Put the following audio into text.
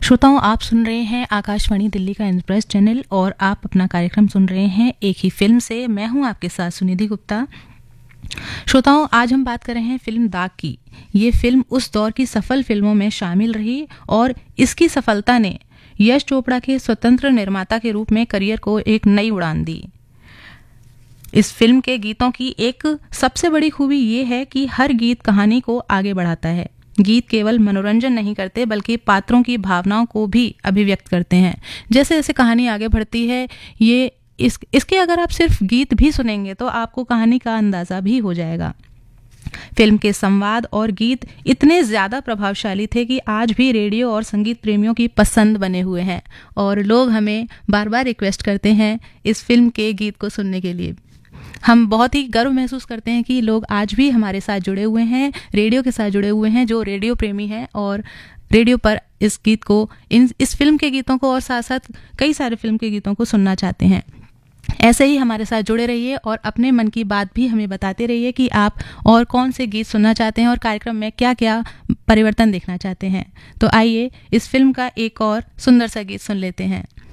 श्रोताओं, आप सुन रहे हैं आकाशवाणी दिल्ली का इंद्रप्रस्थ चैनल और आप अपना कार्यक्रम सुन रहे हैं एक ही फिल्म से। मैं हूं आपके साथ सुनिधि गुप्ता। श्रोताओं, आज हम बात कर रहे हैं फिल्म दाग की। ये फिल्म उस दौर की सफल फिल्मों में शामिल रही और इसकी सफलता ने यश चोपड़ा के स्वतंत्र निर्माता के रूप में करियर को एक नई उड़ान दी। इस फिल्म के गीतों की एक सबसे बड़ी खूबी ये है कि हर गीत कहानी को आगे बढ़ाता है। गीत केवल मनोरंजन नहीं करते बल्कि पात्रों की भावनाओं को भी अभिव्यक्त करते हैं। जैसे जैसे कहानी आगे बढ़ती है, इसके अगर आप सिर्फ गीत भी सुनेंगे तो आपको कहानी का अंदाजा भी हो जाएगा। फिल्म के संवाद और गीत इतने ज्यादा प्रभावशाली थे कि आज भी रेडियो और संगीत प्रेमियों की पसंद बने हुए हैं और लोग हमें बार बार रिक्वेस्ट करते हैं इस फिल्म के गीत को सुनने के लिए। हम बहुत ही गर्व महसूस करते हैं कि लोग आज भी हमारे साथ जुड़े हुए हैं, रेडियो के साथ जुड़े हुए हैं, जो रेडियो प्रेमी हैं और रेडियो पर इस गीत को, इस फिल्म के गीतों को और साथ साथ कई सारे फिल्म के गीतों को सुनना चाहते हैं। ऐसे ही हमारे साथ जुड़े रहिए और अपने मन की बात भी हमें बताते रहिए कि आप और कौन से गीत सुनना चाहते हैं और कार्यक्रम में क्या क्या परिवर्तन देखना चाहते हैं। तो आइए इस फिल्म का एक और सुंदर सा गीत सुन लेते हैं।